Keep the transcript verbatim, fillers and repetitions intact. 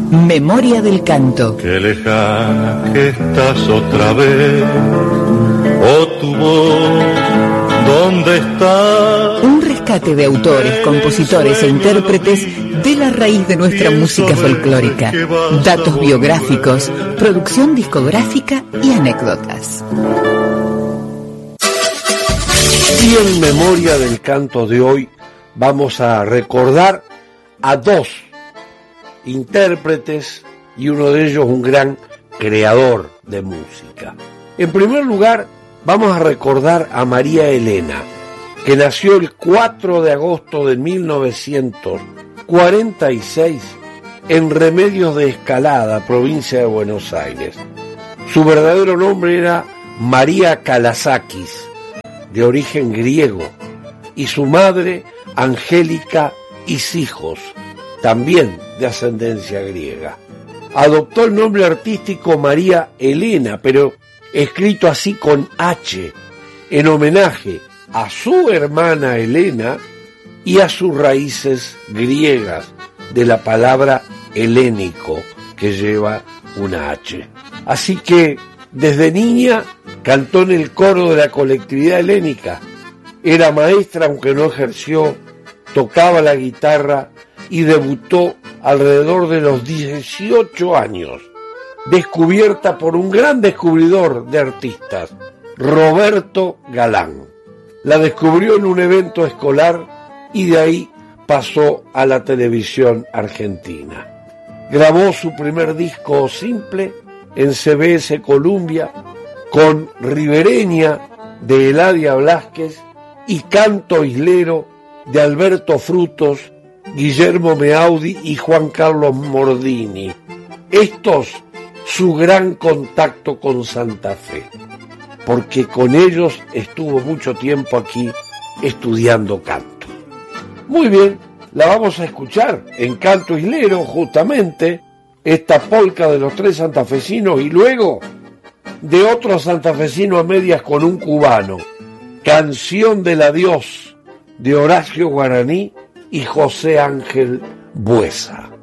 Memoria del canto. Qué lejana que estás otra vez, oh tu voz, ¿dónde estás? Un rescate de autores, compositores e intérpretes de la raíz de nuestra música folclórica. Datos biográficos, producción discográfica y anécdotas. Y en Memoria del canto de hoy vamos a recordar a dos intérpretes y uno de ellos un gran creador de música. En primer lugar, vamos a recordar a María Elena, que nació el cuatro de agosto de mil novecientos cuarenta y seis en Remedios de Escalada, provincia de Buenos Aires. Su verdadero nombre era María Kalasakis, de origen griego, y su madre Angélica Isijos, también de ascendencia griega. Adoptó el nombre artístico María Elena, pero escrito así con H, en homenaje a su hermana Elena y a sus raíces griegas de la palabra helénico, que lleva una H. Así que desde niña cantó en el coro de la colectividad helénica. Era maestra, aunque no ejerció, tocaba la guitarra y debutó alrededor de los dieciocho años, descubierta por un gran descubridor de artistas, Roberto Galán. La descubrió en un evento escolar y de ahí pasó a la televisión argentina. Grabó su primer disco simple en C B S Columbia con Ribereña de Eladia Blasquez y Canto Islero de Alberto Frutos, Guillermo Meaudi y Juan Carlos Mordini. Estos su gran contacto con Santa Fe, porque con ellos estuvo mucho tiempo aquí estudiando canto. Muy bien, la vamos a escuchar en Canto Islero, justamente, esta polca de los tres santafesinos y luego de otro santafesino a medias con un cubano, Canción del Adiós, de Horacio Guaraní y José Ángel Buesa.